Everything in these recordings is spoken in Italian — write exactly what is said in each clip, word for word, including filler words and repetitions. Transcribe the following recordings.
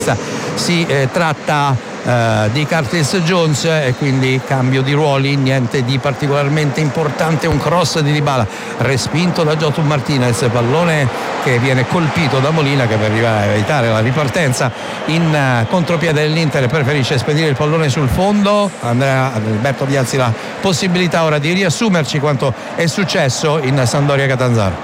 Si eh, tratta Uh, di Curtis Jones e quindi cambio di ruoli, niente di particolarmente importante. Un cross di Dybala respinto da Jota Martinez, pallone che viene colpito da Molina, che per arrivare a evitare la ripartenza in uh, contropiede dell'Inter preferisce spedire il pallone sul fondo. Andrea Alberto Viazzi la possibilità ora di riassumerci quanto è successo in Sampdoria Catanzaro.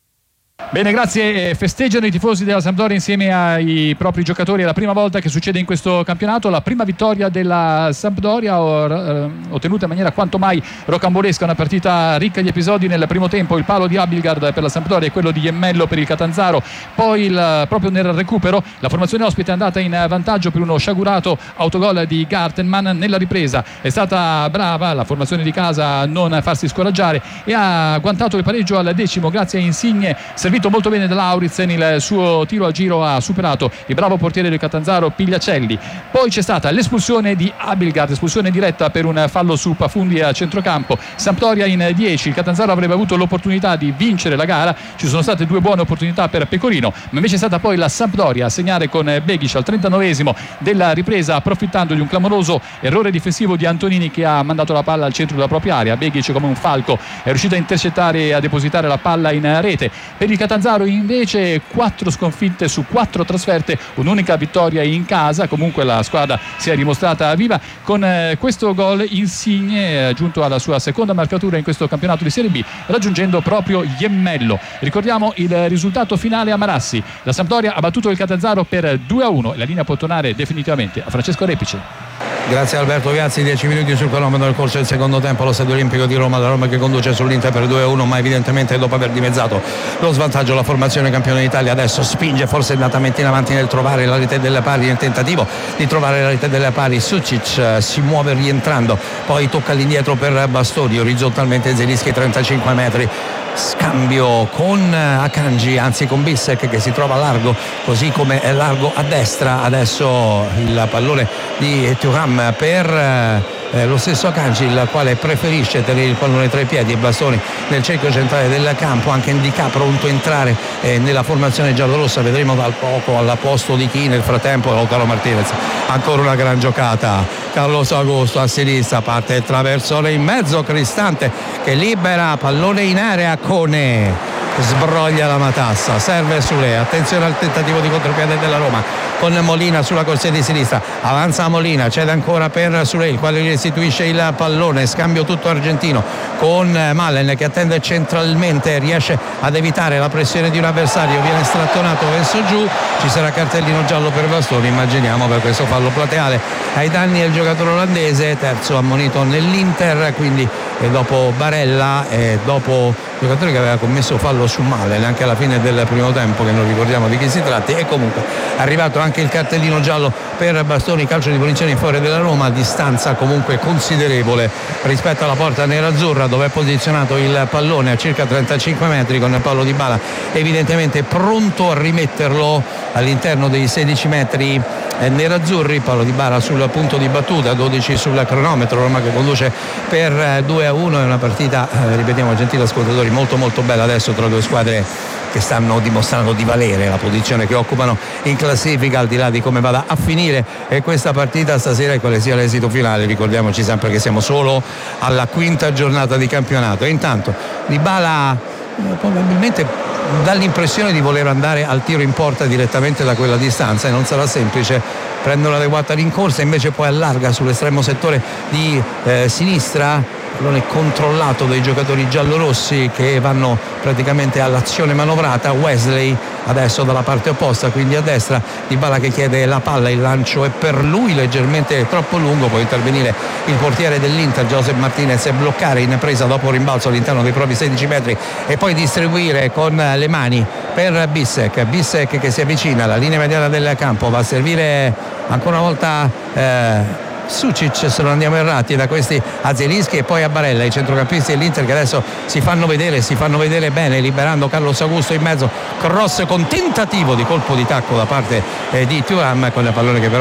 Bene, grazie. Festeggiano i tifosi della Sampdoria insieme ai propri giocatori. È la prima volta che succede in questo campionato, la prima vittoria della Sampdoria, ottenuta in maniera quanto mai rocambolesca, una partita ricca di episodi. Nel primo tempo il palo di Abildgaard per la Sampdoria e quello di Iemmello per il Catanzaro, poi il, proprio nel recupero la formazione ospite è andata in vantaggio per uno sciagurato autogol di Gartenmann. Nella ripresa è stata brava la formazione di casa a non farsi scoraggiare e ha agguantato il pareggio al decimo grazie a Insigne, servito molto bene da Lauritzen. Il suo tiro a giro ha superato il bravo portiere del Catanzaro Pigliacelli. Poi c'è stata l'espulsione di Abildgaard, espulsione diretta per un fallo su Pafundi a centrocampo. Sampdoria in dieci, il Catanzaro avrebbe avuto l'opportunità di vincere la gara, ci sono state due buone opportunità per Pecorino, ma invece è stata poi la Sampdoria a segnare con Begic al trentanovesimo della ripresa, approfittando di un clamoroso errore difensivo di Antonini, che ha mandato la palla al centro della propria area. Begic, come un falco, è riuscito a intercettare e a depositare la palla in rete. Per il Catanzaro invece quattro sconfitte su quattro trasferte, un'unica vittoria in casa. Comunque la squadra si è dimostrata viva. Con eh, questo gol Insigne è giunto alla sua seconda marcatura in questo campionato di Serie B, raggiungendo proprio Iemmello. Ricordiamo il risultato finale a Marassi: la Sampdoria ha battuto il Catanzaro per due a uno e la linea può tornare definitivamente a Francesco Repice. Grazie Alberto Gazzi. Dieci minuti sul cronometro nel corso del secondo tempo allo Stadio Olimpico di Roma, la Roma che conduce sull'Inter per due a uno, ma evidentemente dopo aver dimezzato lo svantaggio la formazione campione d'Italia adesso spinge forsennatamente in avanti nel trovare la rete delle pari, nel tentativo di trovare la rete delle pari. Sucic si muove rientrando, poi tocca all'indietro per Bastoni, orizzontalmente Zelinski trentacinque metri, scambio con Akanji, anzi con Bissek, che si trova largo, così come è largo a destra. Adesso il pallone di Thuram per eh, lo stesso Akanji, il quale preferisce tenere il pallone tra i piedi, e Bastoni nel cerchio centrale del campo. Anche Ndicà pronto a entrare eh, nella formazione giallorossa, vedremo dal poco al posto di chi nel frattempo. Lautaro Martinez, ancora una gran giocata, Carlos Augusto a sinistra, parte il traversone in mezzo, Cristante che libera, pallone in area, Cone sbroglia la matassa, serve Sule, attenzione al tentativo di contropiede della Roma con Molina sulla corsia di sinistra, avanza Molina, cede ancora per Sule, il quale restituisce il pallone, scambio tutto argentino con Malen che attende centralmente, riesce ad evitare la pressione di un avversario, viene strattonato verso giù, ci sarà cartellino giallo per Bastoni, immaginiamo, per questo fallo plateale ai danni del giocatore olandese, terzo ammonito nell'Inter. Quindi e dopo Barella e dopo il giocatore che aveva commesso fallo su Malen anche alla fine del primo tempo, che non ricordiamo di chi si tratti, e comunque è arrivato anche il cartellino giallo per Bastoni, calcio di punizione in favore della Roma, a distanza comunque considerevole rispetto alla porta nerazzurra, dove è posizionato il pallone a circa trentacinque metri, con Paulo Dybala evidentemente pronto a rimetterlo all'interno dei sedici metri nerazzurri. Paulo Dybala sul punto di battuta, dodici sul cronometro, Roma che conduce per due a uno. È una partita, eh, ripetiamo gentili ascoltatori, molto molto bella adesso tra due squadre che stanno dimostrando di valere la posizione che occupano in classifica, al di là di come vada a finire e questa partita stasera e quale sia l'esito finale. Ricordiamoci sempre che siamo solo alla quinta giornata di campionato, e intanto Dybala eh, probabilmente dà l'impressione di voler andare al tiro in porta direttamente da quella distanza, e non sarà semplice, prende un'adeguata rincorsa, invece poi allarga sull'estremo settore di eh, sinistra, pallone controllato dai giocatori giallorossi che vanno praticamente all'azione manovrata. Wesley adesso dalla parte opposta, quindi a destra, Dybala che chiede la palla, il lancio è per lui leggermente troppo lungo, può intervenire il portiere dell'Inter Josep Martinez e bloccare in presa dopo rimbalzo all'interno dei propri sedici metri e poi distribuire con le mani per Bissek. Bissek che si avvicina alla linea mediana del campo, va a servire ancora una volta eh, Sucic, se non andiamo errati, da questi a Zelinski e poi a Barella, i centrocampisti dell'Inter che adesso si fanno vedere, si fanno vedere bene, liberando Carlos Augusto in mezzo, cross con tentativo di colpo di tacco da parte eh, di Thuram, con il pallone che però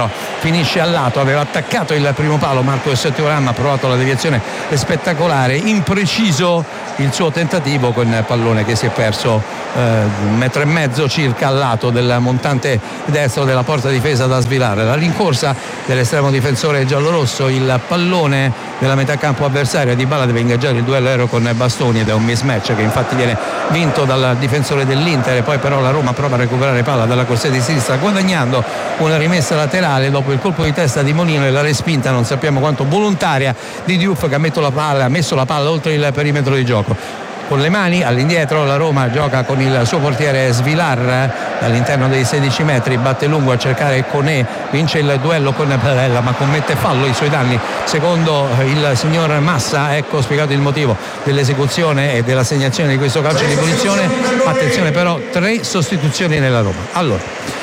finisce al lato, aveva attaccato il primo palo Marcos Thuram, ha provato la deviazione spettacolare, impreciso il suo tentativo con il pallone che si è perso eh, un metro e mezzo circa al lato del montante destro della porta difesa da Svilare. La rincorsa dell'estremo difensore giallorosso, il pallone della metà campo avversaria, Dybala deve ingaggiare il duello aereo con Bastoni ed è un mismatch che infatti viene vinto dal difensore dell'Inter, e poi però la Roma prova a recuperare palla dalla corsia di sinistra guadagnando una rimessa laterale dopo il colpo di testa di Molino e la respinta, non sappiamo quanto volontaria, di Diouf che ha messo la palla, ha messo la palla oltre il perimetro di gioco. Con le mani all'indietro la Roma gioca con il suo portiere Svilar all'interno dei sedici metri, batte lungo a cercare Koné, vince il duello con Barella ma commette fallo ai suoi danni secondo il signor Massa. Ecco spiegato il motivo dell'esecuzione e dell'assegnazione di questo calcio di punizione. Attenzione però, tre sostituzioni nella Roma. Allora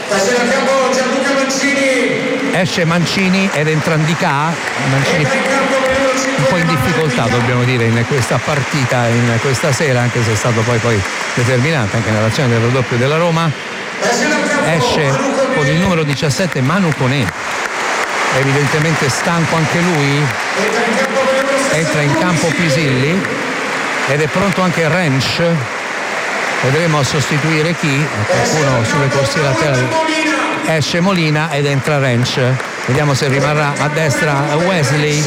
esce Mancini ed entra Ndicà. Mancini un po' in difficoltà dobbiamo dire in questa partita, in questa sera, anche se è stato poi, poi determinante anche nell'azione del raddoppio della Roma. Esce con il numero diciassette Manu Koné, evidentemente stanco anche lui. Entra in campo Pisilli ed è pronto anche Rensch. Vedremo a sostituire chi, qualcuno sulle corsie laterali. Esce Molina ed entra Rensch, vediamo se rimarrà a destra Wesley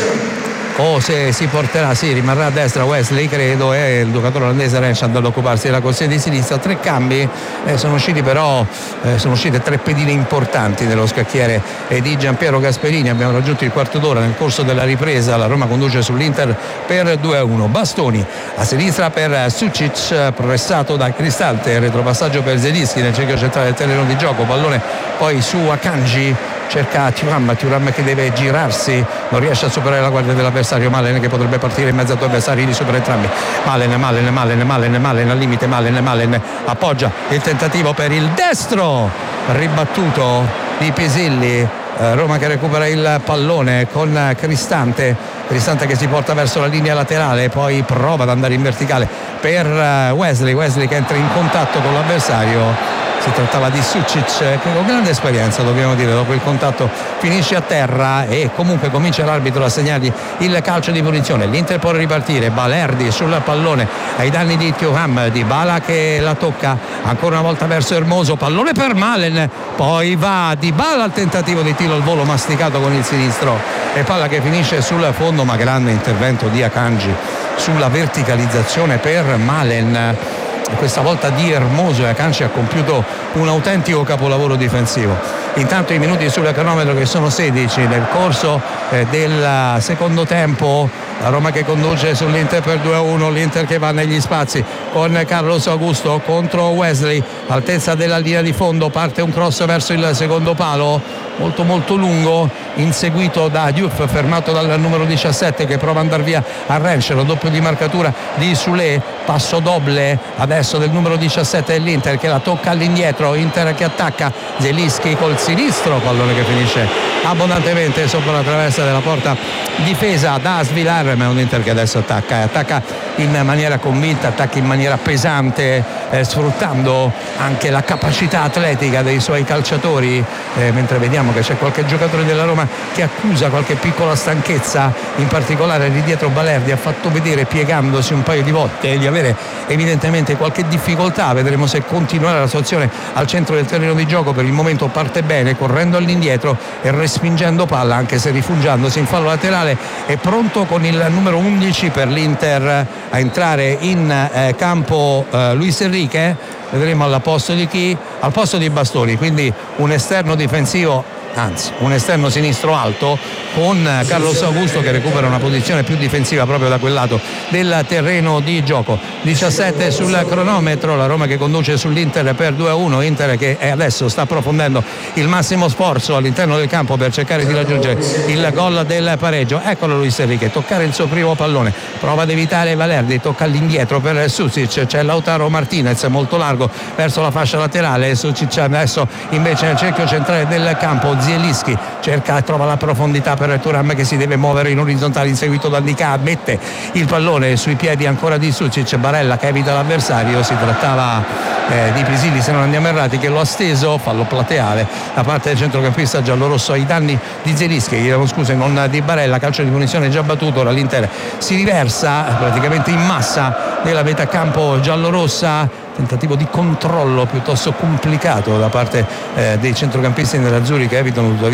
o se si porterà, sì, rimarrà a destra Wesley credo, e il giocatore olandese Rensch andrà ad occuparsi della corsia di sinistra. Tre cambi, eh, sono usciti però eh, sono uscite tre pedine importanti dello scacchiere eh, di Giampiero Gasperini. Abbiamo raggiunto il quarto d'ora nel corso della ripresa, la Roma conduce sull'Inter per due a uno. Bastoni a sinistra per Sucic, pressato da Cristante, retropassaggio per Zelinski nel cerchio centrale del terreno di gioco, pallone poi su Akanji, cerca Thuram, Thuram che deve girarsi, non riesce a superare la guardia dell'avversario. Malen che potrebbe partire in mezzo a due avversari, li supera entrambi. Malen, Malen, Malen, Malen, Malen al limite, Malen, Malen appoggia il tentativo per il destro, ribattuto di Pisilli. Roma che recupera il pallone con Cristante, Cristante che si porta verso la linea laterale, poi prova ad andare in verticale per Wesley, Wesley che entra in contatto con l'avversario. Si trattava di Sucic che con grande esperienza, dobbiamo dire, dopo il contatto finisce a terra e comunque comincia l'arbitro a segnargli il calcio di punizione. L'Inter può ripartire, Balerdi sul pallone ai danni di Thuram, Dybala che la tocca ancora una volta verso Hermoso, pallone per Malen, poi va Dybala al tentativo di tiro al volo masticato con il sinistro e palla che finisce sul fondo, ma grande intervento di Akanji sulla verticalizzazione per Malen, questa volta di Hermoso, e Akanji ha compiuto un autentico capolavoro difensivo. Intanto i minuti sul cronometro che sono sedici nel corso eh, del secondo tempo. La Roma che conduce sull'Inter per due a uno, l'Inter che va negli spazi con Carlos Augusto contro Wesley, altezza della linea di fondo, parte un cross verso il secondo palo molto molto lungo, inseguito da Diouf, fermato dal numero diciassette che prova ad andare via a Rensch, lo doppio di marcatura di Soulé, passo doble adesso del numero diciassette dell'Inter che la tocca all'indietro, Inter che attacca, Zelinski col sinistro, pallone che finisce abbondantemente sopra la traversa della porta difesa da Svilar, ma è un Inter che adesso attacca e attacca in maniera convinta, attacca in maniera pesante, eh, sfruttando anche la capacità atletica dei suoi calciatori, eh, mentre vediamo che c'è qualche giocatore della Roma che accusa qualche piccola stanchezza, in particolare lì dietro Balerdi ha fatto vedere, piegandosi un paio di volte, di avere evidentemente qualche difficoltà. Vedremo se continuerà la sua azione al centro del terreno di gioco. Per il momento parte bene, correndo all'indietro e respingendo palla, anche se rifugiandosi in fallo laterale. È pronto con il numero undici per l'Inter a entrare in eh, campo eh, Luis Enrique. Vedremo al posto di chi? Al posto di Bastoni, quindi un esterno difensivo, anzi un esterno sinistro alto, con Carlos Augusto che recupera una posizione più difensiva proprio da quel lato del terreno di gioco. diciassette sul cronometro, la Roma che conduce sull'Inter per due a uno, Inter che adesso sta approfondendo il massimo sforzo all'interno del campo per cercare di raggiungere il gol del pareggio. Eccolo Luis Enrique, toccare il suo primo pallone, prova ad evitare Valerdi, tocca all'indietro per Sucic, c'è Lautaro Martinez molto largo verso la fascia laterale, Sucic adesso invece nel cerchio centrale del campo, Zielinski cerca e trova la profondità per Thuram che si deve muovere in orizzontale, inseguito da Ndicà, mette il pallone sui piedi ancora di Sucic, Barella che evita l'avversario, si trattava eh, di Pisilli se non andiamo errati, che lo ha steso, fallo plateale da parte del centrocampista giallorosso ai danni di Zielinski, chiedevo scuse, non di Barella. Calcio di punizione già battuto, ora l'Inter si riversa praticamente in massa nella metà campo giallorossa, tentativo di controllo piuttosto complicato da parte eh, dei centrocampisti nerazzurri che evitano tuttavia